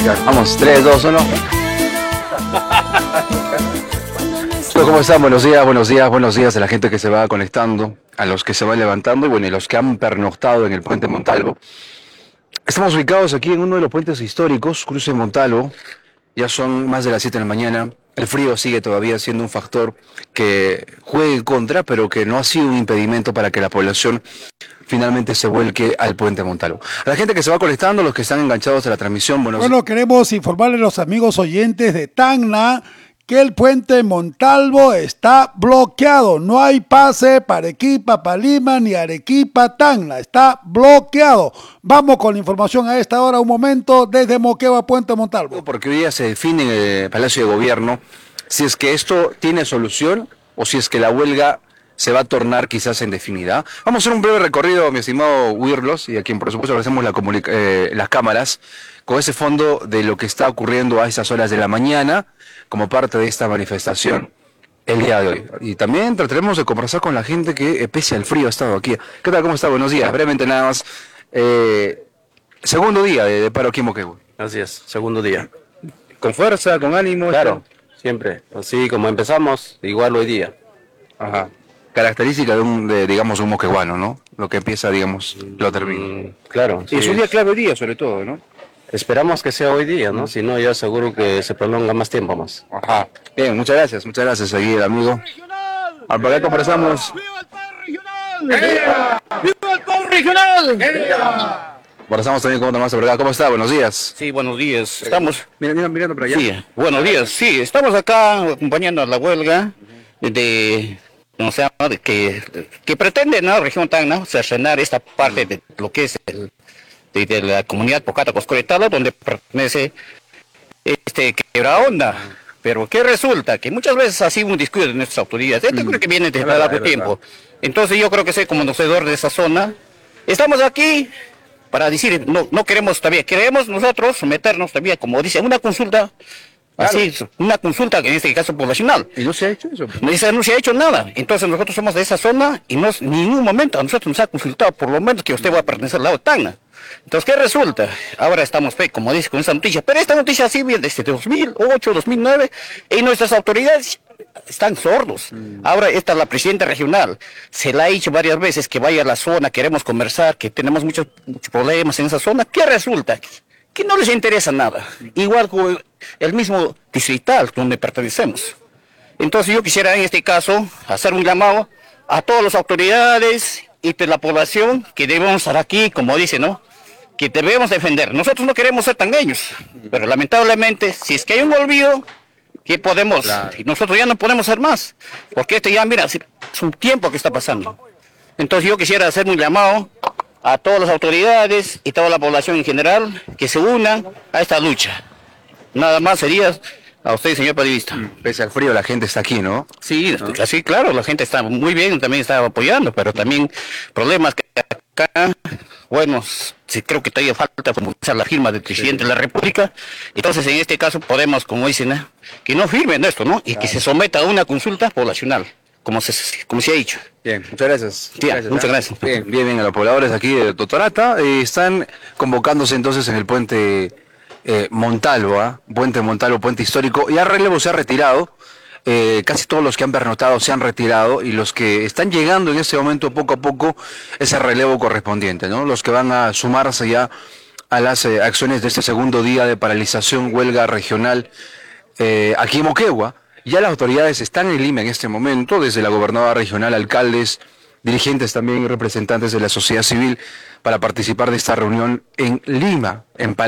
Vamos, 3, 2, 1. ¿Cómo están? Buenos días a la gente que se va conectando, a los que se van levantando y bueno, y los que han pernoctado en el puente Montalvo. Estamos ubicados aquí en uno de los puentes históricos, Cruce Montalvo. Ya son más de las 7 de la mañana. El frío sigue todavía siendo un factor que juegue en contra, pero que no ha sido un impedimento para que la población finalmente se vuelque al puente Montalvo. A la gente que se va conectando, los que están enganchados a la transmisión, Bueno, queremos informarle a los amigos oyentes de Tacna que el puente Montalvo está bloqueado. No hay pase para Arequipa, Lima, ni Arequipa-Tacna. Está bloqueado. Vamos con la información a esta hora, un momento, desde Moquegua, puente Montalvo. Porque hoy día se define en el Palacio de Gobierno si es que esto tiene solución o si es que la huelga se va a tornar quizás indefinida. Vamos a hacer un breve recorrido, mi estimado Wirlos, y a quien por supuesto agradecemos las cámaras, con ese fondo de lo que está ocurriendo a estas horas de la mañana, como parte de esta manifestación el día de hoy. Y también trataremos de conversar con la gente que, pese al frío, ha estado aquí. ¿Qué tal? ¿Cómo está? Buenos días. Brevemente nada más. Segundo día de paro aquí en Moquegua. Así es, segundo día. ¿Con fuerza, con ánimo? Claro, siempre. Así como empezamos, igual hoy día. Ajá. Característica digamos, un moqueguano, ¿no? Lo que empieza, digamos, lo termina. Claro. Y es un día clave hoy día, sobre todo, ¿no? Esperamos que sea hoy día, ¿no? Si no, ya seguro que se prolonga más tiempo más. Ajá. Bien, muchas gracias, aquí el amigo. Al acá conversamos. ¡Viva el paro regional! ¡Viva el paro regional! Conversamos también con Tomás Vergara. ¿Cómo está? Buenos días. Sí, buenos días. Estamos... Mirando para allá. Sí, buenos días. Sí, estamos acá acompañando a la huelga de... ¿Cómo se llama? Que pretende, ¿no? Región Tacna, cercenar esta parte de lo que es de la comunidad Pocata Coscoretala, donde pertenece Quebraonda. Pero ¿qué resulta? Que muchas veces ha sido un descuido de nuestras autoridades. Esto creo que viene desde hace largo tiempo. Entonces yo creo que soy conocedor de esa zona. Estamos aquí para decir, no queremos todavía, queremos nosotros someternos todavía, como dice, una consulta. Así, una consulta que en este caso poblacional. ¿Y no se ha hecho eso? No se ha hecho nada. Entonces nosotros somos de esa zona y no en ningún momento a nosotros nos ha consultado, por lo menos que usted va a pertenecer al lado de Tacna. Entonces, ¿qué resulta? Ahora estamos, como dice, con esta noticia. Pero esta noticia sí viene desde 2008, 2009, y nuestras autoridades están sordos. Ahora esta es la presidenta regional. Se la ha dicho varias veces que vaya a la zona, queremos conversar, que tenemos muchos problemas en esa zona. ¿Qué resulta? Que no les interesa nada, igual como el mismo distrital donde pertenecemos. Entonces yo quisiera en este caso hacer un llamado a todas las autoridades y de la población que debemos estar aquí, como dice, ¿no? Que debemos defender. Nosotros no queremos ser tangueños, pero lamentablemente, si es que hay un olvido, ¿qué podemos? Claro. Y nosotros ya no podemos hacer más, porque esto ya, mira, es un tiempo que está pasando. Entonces yo quisiera hacer un llamado a todas las autoridades y toda la población en general que se unan a esta lucha. Nada más sería a usted, señor periodista. Pese al frío, la gente está aquí, ¿no? Sí, así claro, la gente está muy bien, también está apoyando, pero también problemas que acá, bueno, sí, creo que todavía falta formalizar la firma del presidente de la República. Entonces, en este caso podemos, como dicen, que no firmen esto, ¿no? Y que se someta a una consulta poblacional. Como se ha dicho. Bien, muchas gracias. Sí, muchas gracias. Bien, a los pobladores aquí de Totorata. Están convocándose entonces en el puente Montalvo, puente Montalvo, puente histórico. Ya relevo se ha retirado. Casi todos los que han pernoctado se han retirado y los que están llegando en este momento poco a poco es el relevo correspondiente, ¿no? Los que van a sumarse ya a las acciones de este segundo día de paralización, huelga regional aquí en Moquegua. Ya las autoridades están en Lima en este momento, desde la gobernadora regional, alcaldes, dirigentes también y representantes de la sociedad civil para participar de esta reunión en Lima, en Palacio.